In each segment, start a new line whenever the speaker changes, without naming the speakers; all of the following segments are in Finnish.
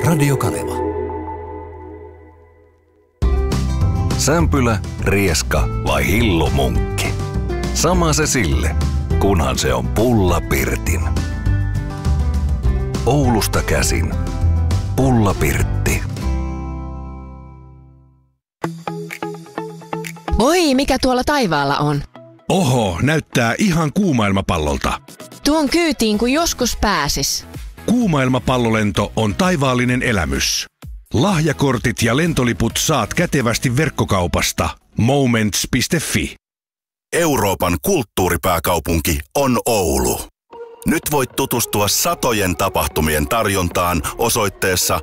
Radio Kaleva.
Sämpylä, rieska vai hillomunkki? Sama se sille, kunhan se on Pulla Pirtin. Oulusta käsin. Pulla Pirtti.
Oi, mikä tuolla taivaalla on?
Oho, näyttää ihan kuumailmapallolta.
Tuon kyytiin kun joskus pääsis.
Kuumailmapallolento on taivaallinen elämys. Lahjakortit ja lentoliput saat kätevästi verkkokaupasta moments.fi.
Euroopan kulttuuripääkaupunki on Oulu. Nyt voit tutustua satojen tapahtumien tarjontaan osoitteessa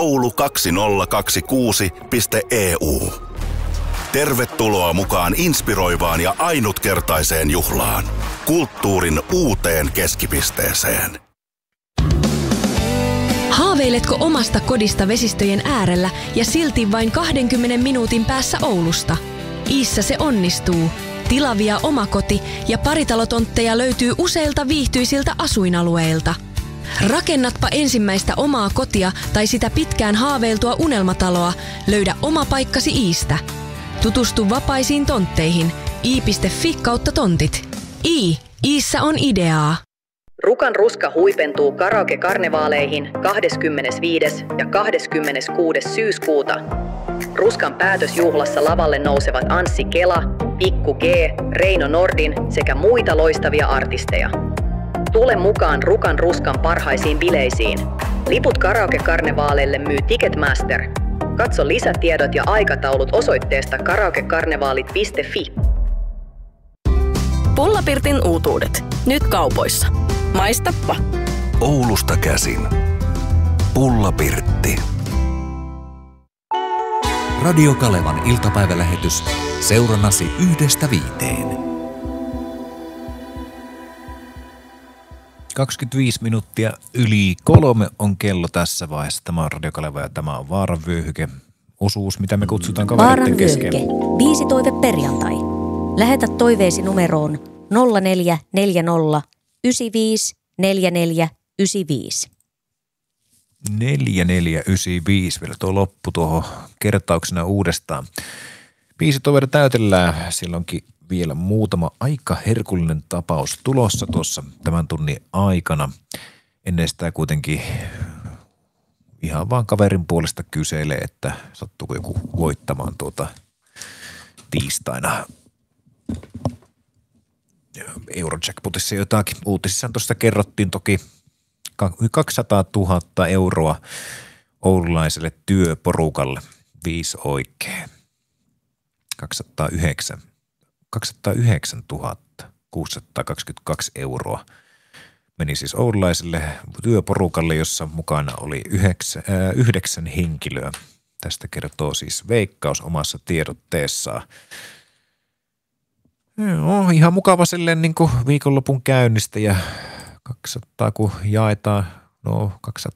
oulu2026.eu. Tervetuloa mukaan inspiroivaan ja ainutkertaiseen juhlaan. Kulttuurin uuteen keskipisteeseen.
Haaveiletko omasta kodista vesistöjen äärellä ja silti vain 20 minuutin päässä Oulusta? Iissä se onnistuu. Tilavia omakoti- ja paritalotontteja löytyy useilta viihtyisiltä asuinalueilta. Rakennatpa ensimmäistä omaa kotia tai sitä pitkään haaveiltua unelmataloa, löydä oma paikkasi Iistä. Tutustu vapaisiin tontteihin. i.fi/tontit. Iissä on ideaa.
Rukan Ruska huipentuu karaoke-karnevaaleihin 25. ja 26. syyskuuta. Ruskan päätösjuhlassa lavalle nousevat Anssi Kela, Pikku G, Reino Nordin sekä muita loistavia artisteja. Tule mukaan Rukan Ruskan parhaisiin bileisiin. Liput karaoke-karnevaaleille myy Ticketmaster. Katso lisätiedot ja aikataulut osoitteesta karaokekarnevaalit.fi.
Pulla Pirtin uutuudet. Nyt kaupoissa. Maistappa.
Oulusta käsin. Pulla Pirtti.
Radio Kalevan iltapäivälähetys seurannasi 1-5.
25 minuuttia yli 3 on kello tässä vaiheessa. Tämä on Radio Kaleva ja tämä on Vaaran vyöhyke. Osuus, mitä me kutsutaan kavereiden kesken.
Vaaran vyöhyke. 5 toive perjantai. Lähetä toiveesi numeroon 0440 95 44 95.
4495 vielä tuo loppu tuohon kertauksena uudestaan. 5 toiveita täytellään. Siellä onkin vielä muutama aika herkullinen tapaus tulossa tuossa tämän tunnin aikana. Ennen sitä kuitenkin ihan vaan kaverin puolesta kyselee, että sattuuko joku voittamaan tiistaina Eurojackpotissa jotakin. Uutisissaan tuosta kerrottiin toki 200 000 euroa oululaiselle työporukalle. 5 oikein. 209 622 euroa meni siis oululaiselle työporukalle, jossa mukana oli 9 henkilöä. Tästä kertoo siis Veikkaus omassa tiedotteessaan. Joo, ihan mukava silleen niin kuin viikonlopun käynnistä ja 200 kun jaetaan, 200